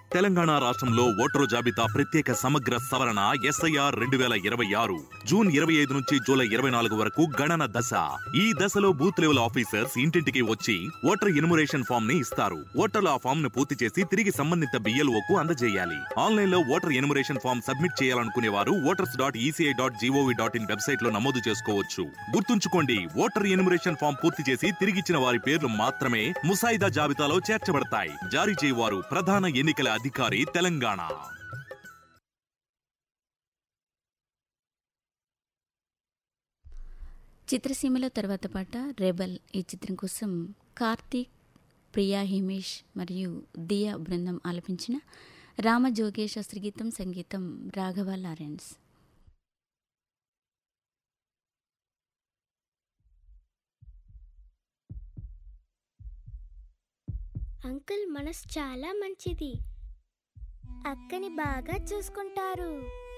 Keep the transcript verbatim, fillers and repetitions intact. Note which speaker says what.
Speaker 1: తెలంగాణ రాష్ట్రంలో ఓటరు జాబితా ప్రత్యేక సమగ్ర సవరణ ఎస్ఐఆర్ రెండు వేల ఇరవై ఆరు జూన్ ఇరవై ఐదు నుంచి జూలై ఇరవై నాలుగు వరకు గణన దశ. ఈ దశలో బూత్ లెవెల్ ఆఫీసర్స్ ఇంటింటికి వచ్చి ఓటర్ ఎన్యుమరేషన్ ఫామ్ ని ఇస్తారు. ఓటర్లు ఆ ఫామ్ ను పూర్తి చేసి తిరిగి సంబంధిత బిఎల్ఓకు అందజేయాలి. ఆన్లైన్ లో ఓటర్ ఎన్యుమరేషన్ ఫామ్ సబ్మిట్ చేయాలనుకునే వారు voters dot ECI dot GOV dot in website లో నమోదు చేసుకోవచ్చు. గుర్తుంచుకోండి, ఓటర్ ఎన్యుమరేషన్ ఫామ్ పూర్తి చేసి తిరిగిచ్చిన వారి పేర్లు మాత్రమే ముసాయిదా జాబితాలో చేర్చబడతాయి. జారీ చేయవారు ప్రధాన ఎన్నికల అధికారి తెలంగాణ.
Speaker 2: చిత్రసీమలో తర్వాత పాట రెబల్. ఈ చిత్రం కోసం కార్తీక్, ప్రియా హిమేష్ మరియు దియా బృందం ఆలపించిన రామజోగే శాస్త్రి గీతం, సంగీతం రాఘవ లారెన్స్.
Speaker 3: అంకుల్ మనసు చాలా మంచిది. అక్కని బాగా చూసుకుంటారు.